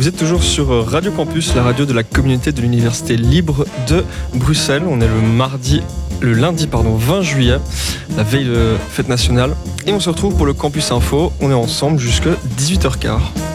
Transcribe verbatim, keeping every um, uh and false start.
Vous êtes toujours sur Radio Campus, la radio de la communauté de l'Université libre de Bruxelles. On est le mardi, le lundi pardon, vingt juillet, la veille de fête nationale. Et on se retrouve pour le Campus Info. On est ensemble jusqu'à dix-huit heures quinze.